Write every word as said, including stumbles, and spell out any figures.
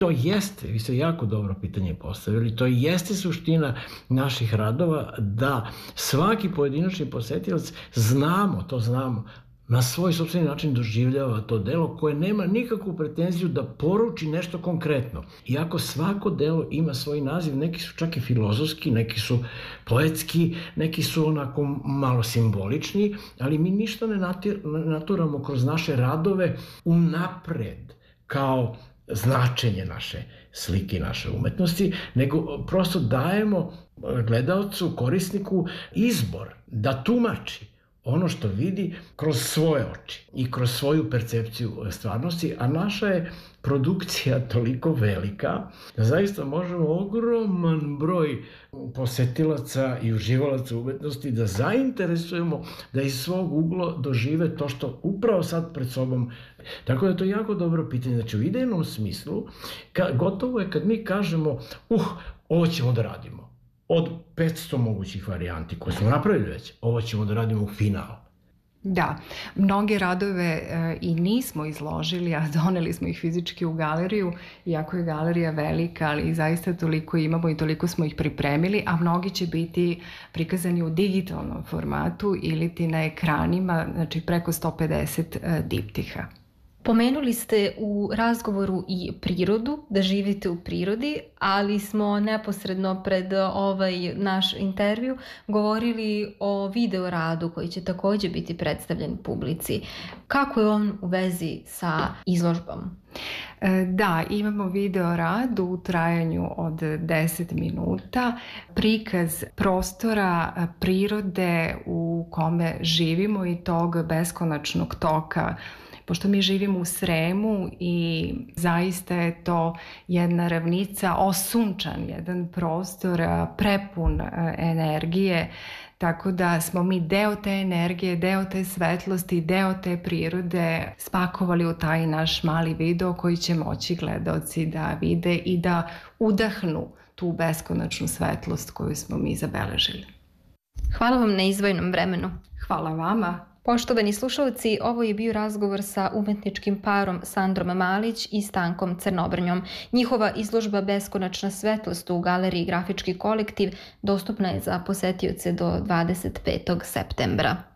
To jeste, vi ste jako dobro pitanje postavili, to jeste suština naših radova, da svaki pojedinačni posetilac znamo, to znamo, na svoj sopstveni način doživljava to delo koje nema nikakvu pretenziju da poruči nešto konkretno. Iako svako delo ima svoj naziv, neki su čak i filozofski, neki su poetski, neki su onako malo simbolični, ali mi ništa ne naturamo kroz naše radove unapred kao značenje naše slike i naše umetnosti, nego prosto dajemo gledaocu, korisniku izbor da tumači ono što vidi kroz svoje oči i kroz svoju percepciju stvarnosti, a naša je produkcija toliko velika da zaista možemo ogroman broj posetilaca i uživalaca umetnosti da zainteresujemo da iz svog ugla dožive to što upravo sad pred sobom. Tako da je to jako dobro pitanje. Znači u idejnom smislu gotovo je kad mi kažemo uh, ovo ćemo da radimo. Od petsto mogućih varijanti koje smo napravili već, ovo ćemo da radimo u finalu. Da, mnoge radove e, i nismo izložili, a doneli smo ih fizički u galeriju, iako je galerija velika, ali zaista toliko imamo i toliko smo ih pripremili, a mnogi će biti prikazani u digitalnom formatu ili ti na ekranima, znači preko sto pedeset e, diptiha. Pomenuli ste u razgovoru i prirodu, da živite u prirodi, ali smo neposredno pred ovaj naš intervju govorili o videoradu koji će takođe biti predstavljen publici. Kako je on u vezi sa izložbom? Da, imamo video rad u trajanju od deset minuta, prikaz prostora, prirode u kome živimo i tog beskonačnog toka. Pošto mi živimo u Sremu i zaista je to jedna ravnica, osunčan jedan prostor, prepun energije, tako da smo mi deo te energije, deo te svetlosti, deo te prirode spakovali u taj naš mali video koji će moći gledaoci da vide i da udahnu tu beskonačnu svetlost koju smo mi zabeležili. Hvala vam na izdvojenom vremenu. Hvala vama. Poštovani slušalci, ovo je bio razgovor sa umetničkim parom Sandrom Malić i Stankom Crnobrnjom. Njihova izložba Beskonačna svetlost u galeriji Grafički kolektiv dostupna je za posetioce do dvadeset petog septembra.